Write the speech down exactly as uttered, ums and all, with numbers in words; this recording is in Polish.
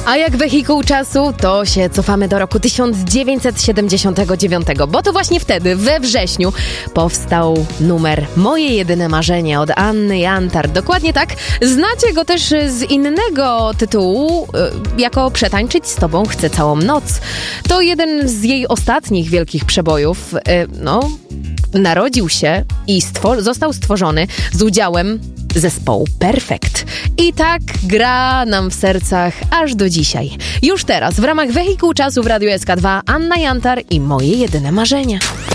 A jak wehikuł czasu, to się cofamy do roku tysiąc dziewięćset siedemdziesiątego dziewiątego, bo to właśnie wtedy, we wrześniu, powstał numer Moje jedyne marzenie od Anny Jantar. Dokładnie tak. Znacie go też z innego tytułu, jako Przetańczyć z tobą chcę całą noc. To jeden z jej ostatnich wielkich przebojów. No, narodził się i stwor- został stworzony z udziałem zespołu Perfekt. I tak gra nam w sercach aż do dzisiaj. Już teraz w ramach Wehikuł Czasu w Radiu S K dwa Anna Jantar i Moje jedyne marzenie.